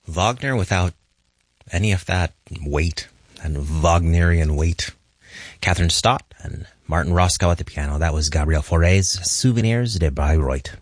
Wagner without any of that weight and Wagnerian weight. Catherine Stott and Martin Roscoe at the piano. That was Gabriel Fauré's Souvenirs de Bayreuth.